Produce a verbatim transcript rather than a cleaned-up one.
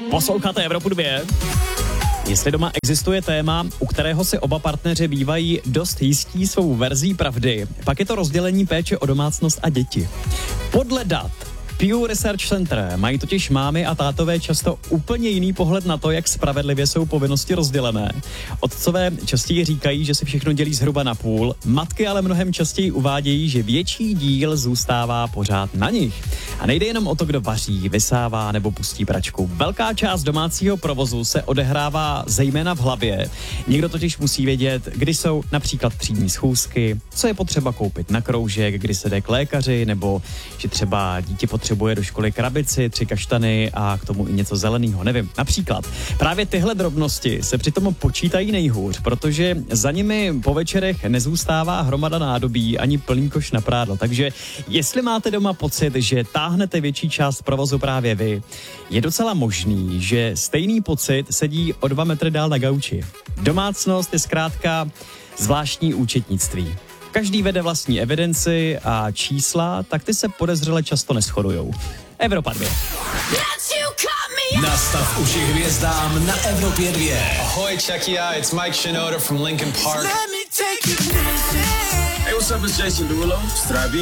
Posloucháte Evropu dvě. Jestli doma existuje téma, u kterého si oba partneři bývají dost jistí svou verzí pravdy, pak je to rozdělení péče o domácnost a děti. Podle dat Pew Research Center mají totiž mámy a tátové často úplně jiný pohled na to, jak spravedlivě jsou povinnosti rozdělené. Otcové častěji říkají, že si všechno dělí zhruba na půl, matky ale mnohem častěji uvádějí, že větší díl zůstává pořád na nich. A nejde jenom o to, kdo vaří, vysává nebo pustí pračku. Velká část domácího provozu se odehrává zejména v hlavě. Někdo totiž musí vědět, kdy jsou například třídní schůzky, co je potřeba koupit na kroužek, kdy se jde k lékaři, nebo že třeba dítě potřebuje Potřebuje do školy krabici, tři kaštany a k tomu i něco zeleného, nevím. Například. Právě tyhle drobnosti se přitom počítají nejhůř, protože za nimi po večerech nezůstává hromada nádobí ani plný koš na prádlo. Takže jestli máte doma pocit, že táhnete větší část provozu právě vy, je docela možný, že stejný pocit sedí o dva metry dál na gauči. Domácnost je zkrátka zvláštní účetnictví. Každý vede vlastní evidenci a čísla, tak ty se podezřele často neshodujou. Evropa dvě. Nastav uši hvězdám na Evropě dvě. Ahoy, check it out, it's Mike Shinoda from Linkin Park. Hey, what's up, it's Jason Derulo. Zdraví.